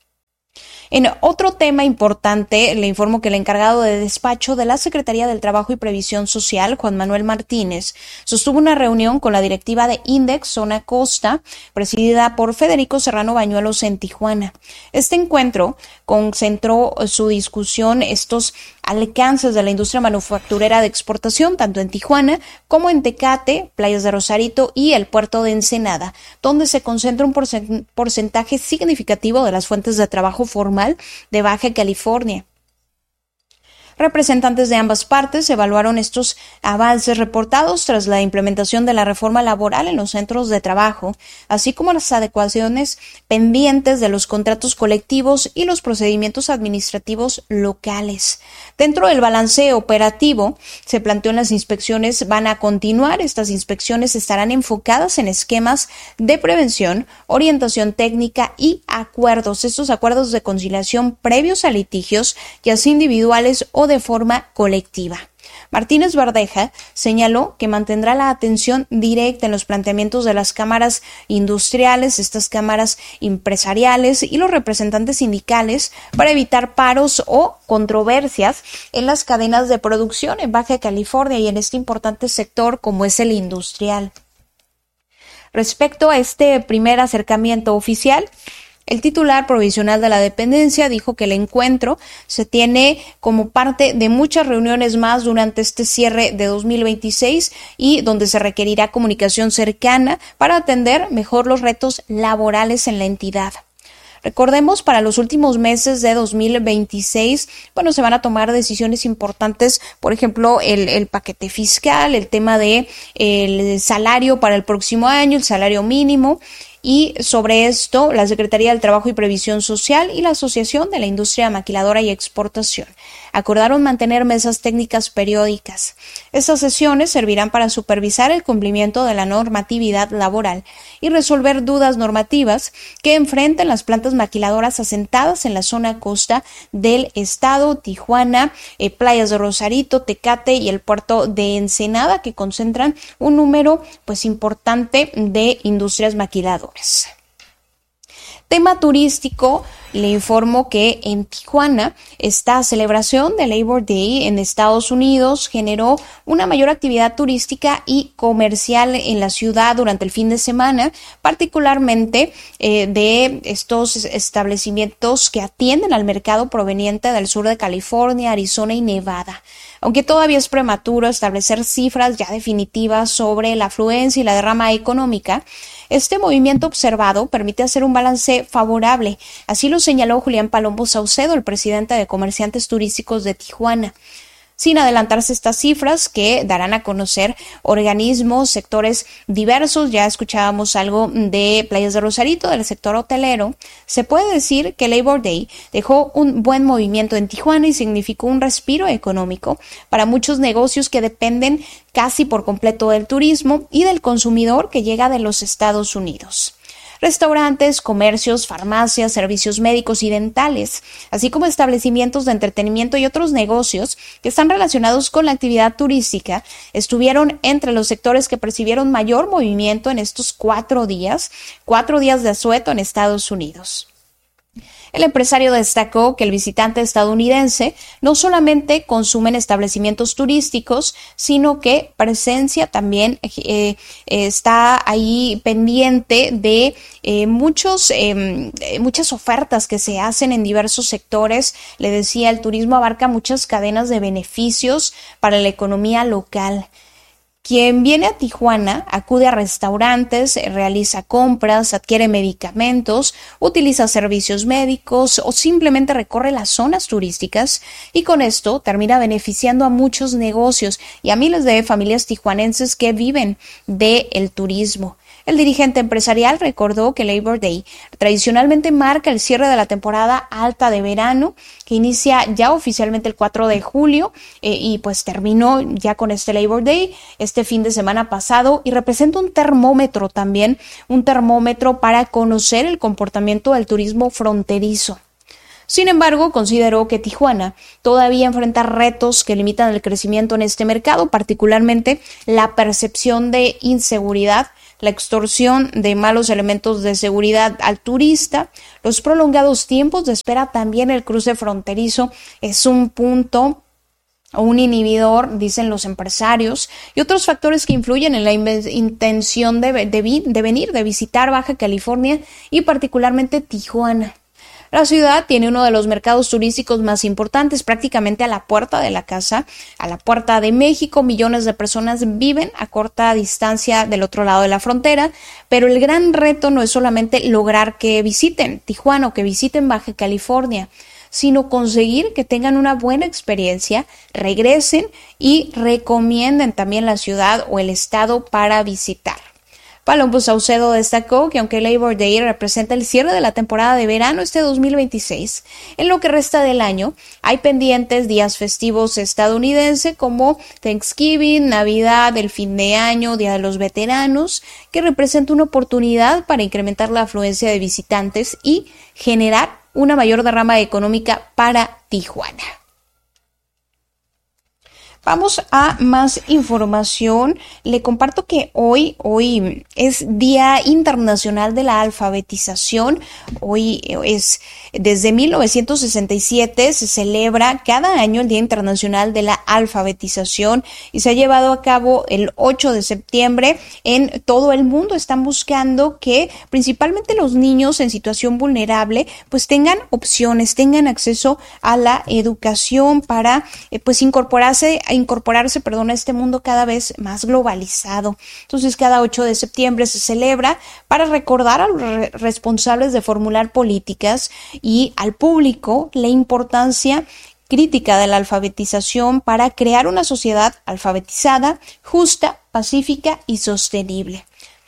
En otro tema importante, le informo que el encargado de despacho de la Secretaría del Trabajo y Previsión Social, Juan Manuel Martínez, sostuvo una reunión con la directiva de Index Zona Costa, presidida por Federico Serrano Bañuelos en Tijuana. Este encuentro concentró su discusión estos alcances de la industria manufacturera de exportación, tanto en Tijuana como en Tecate, Playas de Rosarito y el puerto de Ensenada, donde se concentra un porcentaje significativo de las fuentes de trabajo formal de Baja California. Representantes de ambas partes evaluaron estos avances reportados tras la implementación de la reforma laboral en los centros de trabajo, así como las adecuaciones pendientes de los contratos colectivos y los procedimientos administrativos locales. Dentro del balance operativo, se planteó en las inspecciones van a continuar. Estas inspecciones estarán enfocadas en esquemas de prevención, orientación técnica y acuerdos. Estos acuerdos de conciliación previos a litigios, ya sea individuales o de forma colectiva. Martínez Verdeja señaló que mantendrá la atención directa en los planteamientos de las cámaras industriales, estas cámaras empresariales y los representantes sindicales para evitar paros o controversias en las cadenas de producción en Baja California y en este importante sector como es el industrial. Respecto a este primer acercamiento oficial, el titular provisional de la dependencia dijo que el encuentro se tiene como parte de muchas reuniones más durante este cierre de dos mil veintiséis y donde se requerirá comunicación cercana para atender mejor los retos laborales en la entidad. Recordemos, para los últimos meses de dos mil veintiséis, bueno, se van a tomar decisiones importantes, por ejemplo, el, el paquete fiscal, el tema de el salario para el próximo año, el salario mínimo. Y sobre esto, la Secretaría del Trabajo y Previsión Social y la Asociación de la Industria Maquiladora y Exportación acordaron mantener mesas técnicas periódicas. Estas sesiones servirán para supervisar el cumplimiento de la normatividad laboral y resolver dudas normativas que enfrenten las plantas maquiladoras asentadas en la zona costa del estado, Tijuana, eh, Playas de Rosarito, Tecate y el puerto de Ensenada, que concentran un número pues importante de industrias maquiladoras. Tema turístico, le informo que en Tijuana esta celebración de Labor Day en Estados Unidos generó una mayor actividad turística y comercial en la ciudad durante el fin de semana, particularmente eh, de estos establecimientos que atienden al mercado proveniente del sur de California, Arizona y Nevada. Aunque todavía es prematuro establecer cifras ya definitivas sobre la afluencia y la derrama económica, este movimiento observado permite hacer un balance favorable. Así lo señaló Julián Palomo Saucedo, el presidente de Comerciantes Turísticos de Tijuana. Sin adelantarse estas cifras que darán a conocer organismos, sectores diversos, ya escuchábamos algo de Playas de Rosarito, del sector hotelero, se puede decir que Labor Day dejó un buen movimiento en Tijuana y significó un respiro económico para muchos negocios que dependen casi por completo del turismo y del consumidor que llega de los Estados Unidos. Restaurantes, comercios, farmacias, servicios médicos y dentales, así como establecimientos de entretenimiento y otros negocios que están relacionados con la actividad turística, estuvieron entre los sectores que percibieron mayor movimiento en estos cuatro días, cuatro días de asueto en Estados Unidos. El empresario destacó que el visitante estadounidense no solamente consume en establecimientos turísticos, sino que presencia también eh, está ahí pendiente de eh, muchos, eh, muchas ofertas que se hacen en diversos sectores. Le decía, el turismo abarca muchas cadenas de beneficios para la economía local. Quien viene a Tijuana acude a restaurantes, realiza compras, adquiere medicamentos, utiliza servicios médicos o simplemente recorre las zonas turísticas y con esto termina beneficiando a muchos negocios y a miles de familias tijuanenses que viven del turismo. El dirigente empresarial recordó que Labor Day tradicionalmente marca el cierre de la temporada alta de verano, que inicia ya oficialmente el cuatro de julio eh, y pues terminó ya con este Labor Day este fin de semana pasado y representa un termómetro también, un termómetro para conocer el comportamiento del turismo fronterizo. Sin embargo, consideró que Tijuana todavía enfrenta retos que limitan el crecimiento en este mercado, particularmente la percepción de inseguridad, la extorsión de malos elementos de seguridad al turista, los prolongados tiempos de espera, también el cruce fronterizo es un punto o un inhibidor, dicen los empresarios, y otros factores que influyen en la intención de, de, de venir, de visitar Baja California y particularmente Tijuana. La ciudad tiene uno de los mercados turísticos más importantes, prácticamente a la puerta de la casa, a la puerta de México. Millones de personas viven a corta distancia del otro lado de la frontera, pero el gran reto no es solamente lograr que visiten Tijuana o que visiten Baja California, sino conseguir que tengan una buena experiencia, regresen y recomienden también la ciudad o el estado para visitar. Palombo Saucedo destacó que aunque Labor Day representa el cierre de la temporada de verano este dos mil veintiséis, en lo que resta del año hay pendientes días festivos estadounidenses como Thanksgiving, Navidad, el fin de año, Día de los Veteranos, que representa una oportunidad para incrementar la afluencia de visitantes y generar una mayor derrama económica para Tijuana. Vamos a más información. Le comparto que hoy, hoy es Día Internacional de la Alfabetización. Hoy es, desde mil novecientos sesenta y siete se celebra cada año el Día Internacional de la Alfabetización y se ha llevado a cabo el ocho de septiembre en todo el mundo. Están buscando que principalmente los niños en situación vulnerable pues tengan opciones, tengan acceso a la educación para eh, pues incorporarse a incorporarse, perdón, a este mundo cada vez más globalizado. Entonces, cada ocho de septiembre se celebra para recordar a los re- responsables de formular políticas y al público la importancia crítica de la alfabetización para crear una sociedad alfabetizada, justa, pacífica y sostenible.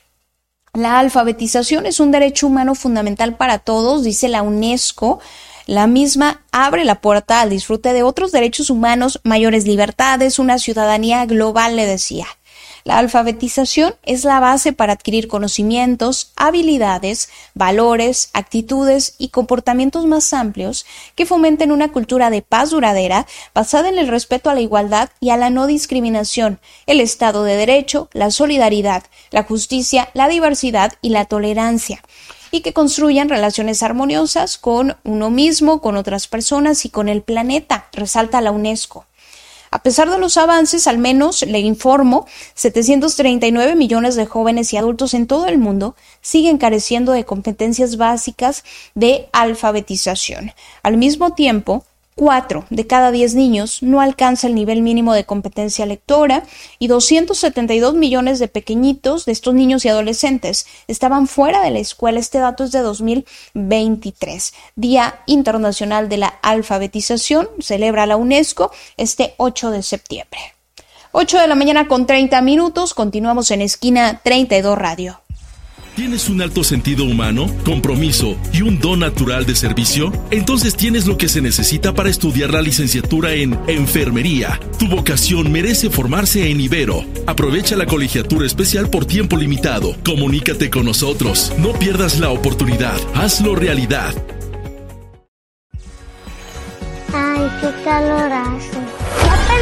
La alfabetización es un derecho humano fundamental para todos, dice la UNESCO. La misma abre la puerta al disfrute de otros derechos humanos, mayores libertades, una ciudadanía global, le decía. La alfabetización es la base para adquirir conocimientos, habilidades, valores, actitudes y comportamientos más amplios que fomenten una cultura de paz duradera basada en el respeto a la igualdad y a la no discriminación, el Estado de Derecho, la solidaridad, la justicia, la diversidad y la tolerancia, y que construyan relaciones armoniosas con uno mismo, con otras personas y con el planeta, resalta la UNESCO. A pesar de los avances, al menos, le informo, setecientos treinta y nueve millones de jóvenes y adultos en todo el mundo siguen careciendo de competencias básicas de alfabetización. Al mismo tiempo, cuatro de cada diez niños no alcanza el nivel mínimo de competencia lectora y doscientos setenta y dos millones de pequeñitos, de estos niños y adolescentes, estaban fuera de la escuela. Este dato es de dos mil veintitrés. Día Internacional de la Alfabetización, celebra la UNESCO este ocho de septiembre. ocho de la mañana con treinta minutos, continuamos en Esquina treinta y dos Radio. ¿Tienes un alto sentido humano, compromiso y un don natural de servicio? Entonces tienes lo que se necesita para estudiar la licenciatura en Enfermería. Tu vocación merece formarse en Ibero. Aprovecha la colegiatura especial por tiempo limitado. Comunícate con nosotros. No pierdas la oportunidad. Hazlo realidad. Ay, qué calor hace. Apenas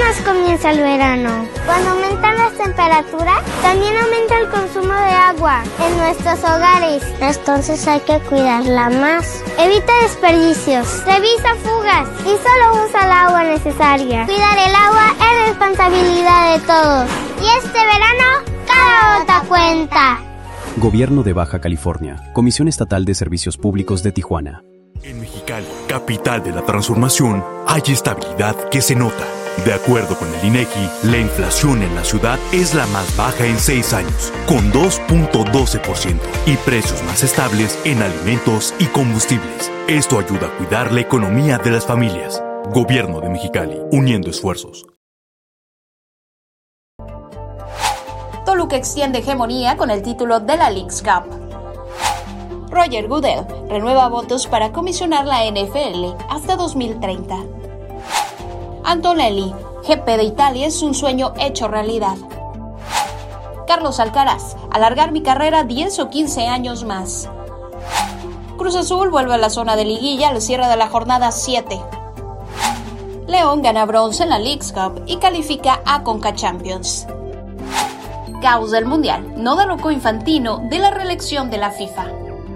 Apenas comienza el verano. Cuando aumentan las temperaturas, también aumenta el consumo de agua en nuestros hogares. Entonces hay que cuidarla más. Evita desperdicios, revisa fugas y solo usa el agua necesaria. Cuidar el agua es responsabilidad de todos. Y este verano, cada gota cuenta. Gobierno de Baja California, Comisión Estatal de Servicios Públicos de Tijuana. En Mexicali, capital de la transformación, hay estabilidad que se nota. De acuerdo con el INEGI, la inflación en la ciudad es la más baja en seis años, con dos punto doce por ciento, y precios más estables en alimentos y combustibles. Esto ayuda a cuidar la economía de las familias. Gobierno de Mexicali, uniendo esfuerzos. Toluca extiende hegemonía con el título de la Leagues Cup. Roger Goodell renueva votos para comisionar la N F L hasta dos mil treinta. Antonelli, G P de Italia es un sueño hecho realidad. Carlos Alcaraz, alargar mi carrera diez o quince años más. Cruz Azul vuelve a la zona de liguilla al cierre de la jornada siete. León gana bronce en la Leagues Cup y califica a Conca Champions. Caos del Mundial no derrocó Infantino de la reelección de la FIFA.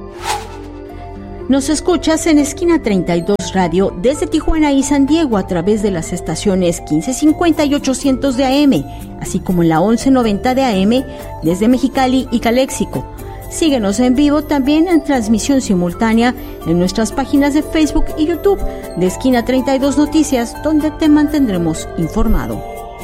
Nos escuchas en Esquina treinta y dos Radio desde Tijuana y San Diego a través de las estaciones quince cincuenta y ochocientos de A M, así como en la once noventa de A M desde Mexicali y Caléxico. Síguenos en vivo también en transmisión simultánea en nuestras páginas de Facebook y YouTube de Esquina treinta y dos Noticias, donde te mantendremos informado.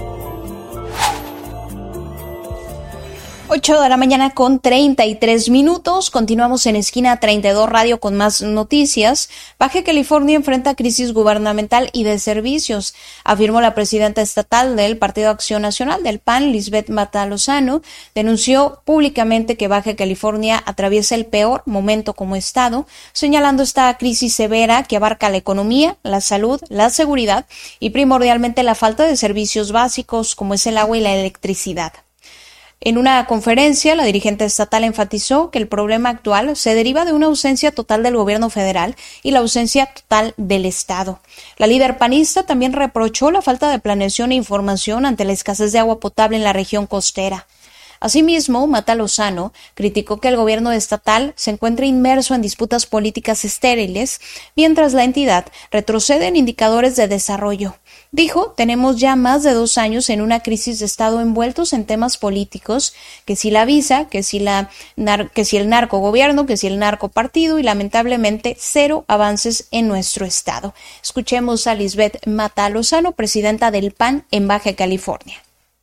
ocho de la mañana con treinta y tres minutos. Continuamos en Esquina treinta y dos Radio con más noticias. Baja California enfrenta crisis gubernamental y de servicios, afirmó la presidenta estatal del Partido Acción Nacional del P A N, Lisbeth Mata Lozano. Denunció públicamente que Baja California atraviesa el peor momento como estado, señalando esta crisis severa que abarca la economía, la salud, la seguridad y primordialmente la falta de servicios básicos como es el agua y la electricidad. En una conferencia, la dirigente estatal enfatizó que el problema actual se deriva de una ausencia total del gobierno federal y la ausencia total del Estado. La líder panista también reprochó la falta de planeación e información ante la escasez de agua potable en la región costera. Asimismo, Mata Lozano criticó que el gobierno estatal se encuentra inmerso en disputas políticas estériles, mientras la entidad retrocede en indicadores de desarrollo. Dijo, tenemos ya más de dos años en una crisis de Estado envueltos en temas políticos, que si la visa, que si, la, que si el narcogobierno, que si el narcopartido y lamentablemente cero avances en nuestro Estado. Escuchemos a Lisbeth Mata Lozano, presidenta del P A N en Baja California.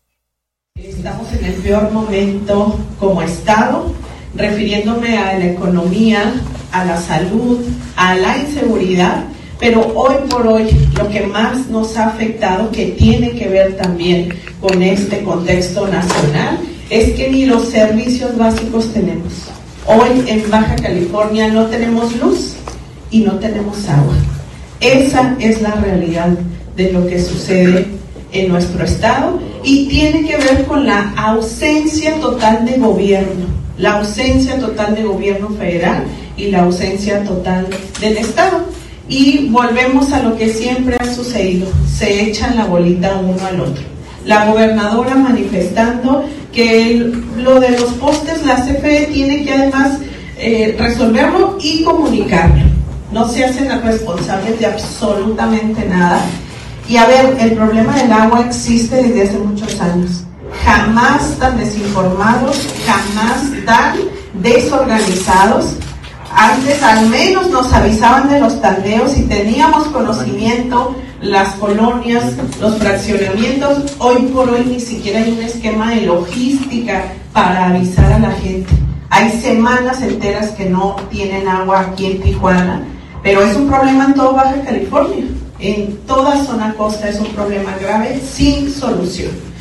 Estamos en el peor momento como Estado, refiriéndome a la economía, a la salud, a la inseguridad, pero hoy por hoy lo que más nos ha afectado, que tiene que ver también con este contexto nacional, es que ni los servicios básicos tenemos. Hoy en Baja California no tenemos luz y no tenemos agua. Esa es la realidad de lo que sucede en nuestro estado y tiene que ver con la ausencia total de gobierno, la ausencia total de gobierno federal y la ausencia total del estado. Y volvemos a lo que siempre ha sucedido, se echan la bolita uno al otro. La gobernadora manifestando que el, lo de los postes, la C F E tiene que además eh, resolverlo y comunicarlo. No se hacen responsables de absolutamente nada. Y a ver, el problema del agua existe desde hace muchos años. Jamás tan desinformados, jamás tan desorganizados. Antes al menos nos avisaban de los tandeos y teníamos conocimiento, las colonias, los fraccionamientos. Hoy por hoy ni siquiera hay un esquema de logística para avisar a la gente. Hay semanas enteras que no tienen agua aquí en Tijuana, pero es un problema en toda Baja California. En toda zona costa es un problema grave sin solución.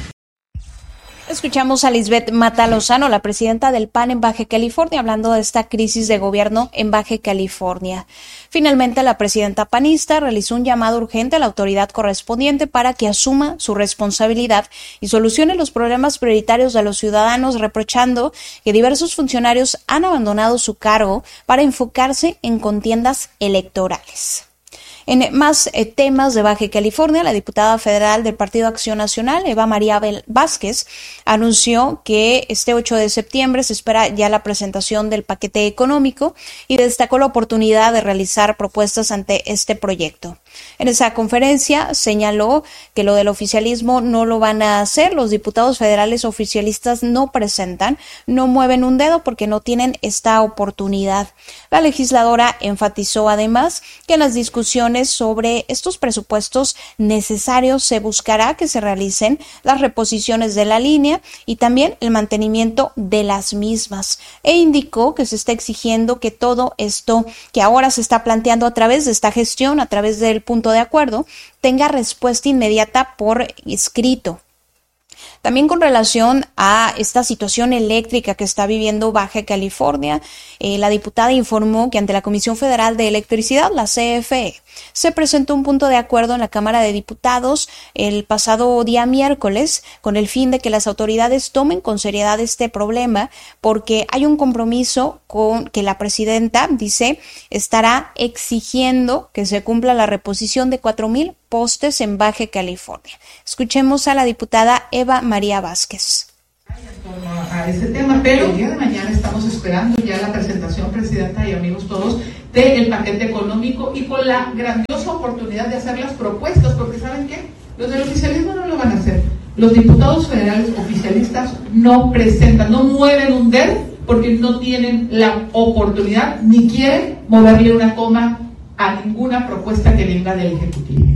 Escuchamos a Lisbeth Mata Lozano, la presidenta del P A N en Baja California, hablando de esta crisis de gobierno en Baja California. Finalmente, la presidenta panista realizó un llamado urgente a la autoridad correspondiente para que asuma su responsabilidad y solucione los problemas prioritarios de los ciudadanos, reprochando que diversos funcionarios han abandonado su cargo para enfocarse en contiendas electorales. En más eh, temas de Baja California, la diputada federal del Partido Acción Nacional, Eva María Vázquez, anunció que este ocho de septiembre se espera ya la presentación del paquete económico y destacó la oportunidad de realizar propuestas ante este proyecto. En esa conferencia señaló que lo del oficialismo no lo van a hacer, los diputados federales oficialistas no presentan, no mueven un dedo porque no tienen esta oportunidad. La legisladora enfatizó además que en las discusiones sobre estos presupuestos necesarios se buscará que se realicen las reposiciones de la línea y también el mantenimiento de las mismas, e indicó que se está exigiendo que todo esto que ahora se está planteando a través de esta gestión, a través del punto de acuerdo, tenga respuesta inmediata por escrito. También con relación a esta situación eléctrica que está viviendo Baja California, eh, la diputada informó que ante la Comisión Federal de Electricidad, la C F E, se presentó un punto de acuerdo en la Cámara de Diputados el pasado día miércoles con el fin de que las autoridades tomen con seriedad este problema, porque hay un compromiso con que la presidenta, dice, estará exigiendo que se cumpla la reposición de cuatro mil postes en Baja California. Escuchemos a la diputada Eva María Vázquez. A ese tema, pero el día de mañana estamos esperando ya la presentación, presidenta y amigos todos, del paquete económico y con la grandiosa oportunidad de hacer las propuestas, porque ¿saben qué? Los del oficialismo no lo van a hacer. Los diputados federales oficialistas no presentan, no mueven un dedo porque no tienen la oportunidad ni quieren moverle una coma a ninguna propuesta que venga del Ejecutivo.